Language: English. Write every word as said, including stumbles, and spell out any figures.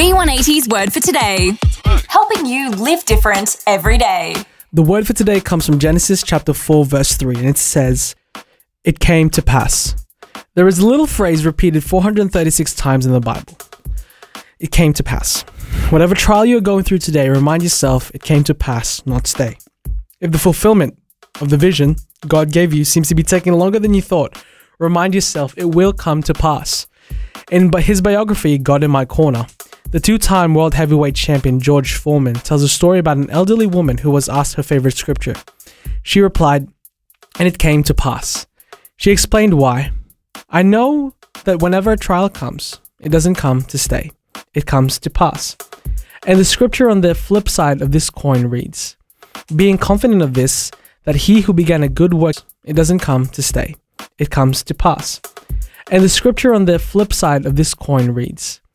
V one eighty's word for today. Helping you live different every day. The word for today comes from Genesis chapter four, verse three, and it says, "It came to pass." There is a little phrase repeated four hundred thirty-six times in the Bible. It came to pass. Whatever trial you are going through today, remind yourself it came to pass, not stay. If the fulfillment of the vision God gave you seems to be taking longer than you thought, remind yourself it will come to pass. In his biography, God in My Corner, the two-time world heavyweight champion George Foreman tells a story about an elderly woman who was asked her favorite scripture. She replied, "And it came to pass." She explained why. "I know that whenever a trial comes, it doesn't come to stay. It comes to pass." And the scripture on the flip side of this coin reads, "Being confident of this, that he who began a good work, it doesn't come to stay. It comes to pass." And the scripture on the flip side of this coin reads,